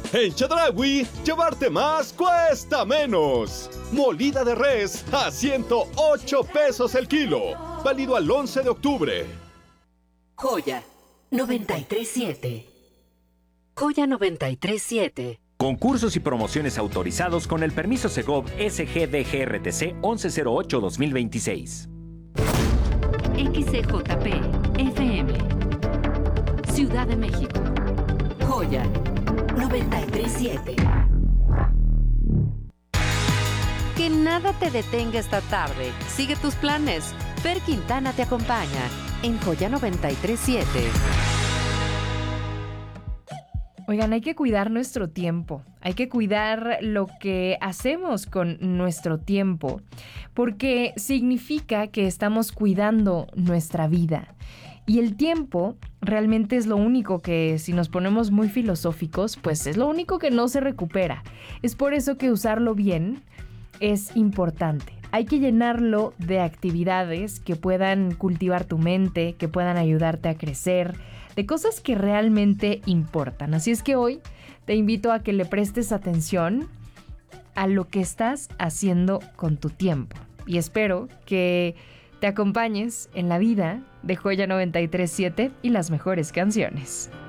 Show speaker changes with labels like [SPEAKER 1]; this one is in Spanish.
[SPEAKER 1] En Chedraui, llevarte más cuesta menos. Molida de res a 108 pesos el kilo. Válido al 11 de octubre.
[SPEAKER 2] Joya 93.7. Joya 93.7.
[SPEAKER 3] Concursos y promociones autorizados con el permiso Segov SGDGRTC 1108-2026.
[SPEAKER 2] XCJP FM. Ciudad de México. Joya 93.7. Que nada te detenga esta tarde. Sigue tus planes. Fer Quintana te acompaña en Joya 93.7.
[SPEAKER 4] Oigan, hay que cuidar nuestro tiempo, hay que cuidar lo que hacemos con nuestro tiempo, porque significa que estamos cuidando nuestra vida. Y el tiempo realmente es lo único que, si nos ponemos muy filosóficos, pues es lo único que no se recupera. Es por eso que usarlo bien es importante. Hay que llenarlo de actividades que puedan cultivar tu mente, que puedan ayudarte a crecer, de cosas que realmente importan. Así es que hoy te invito a que le prestes atención a lo que estás haciendo con tu tiempo. Y espero que te acompañes en la vida de Joya 93.7 y las mejores canciones.